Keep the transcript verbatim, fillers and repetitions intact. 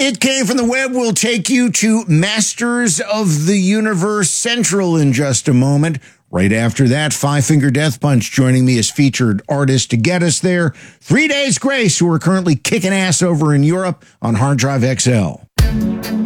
It Came from the Web will take you to Masters of the Universe Central in just a moment. Right after that, Five Finger Death Punch joining me as featured artist to get us there. Three Days Grace, who are currently kicking ass over in Europe on Hard Drive X L.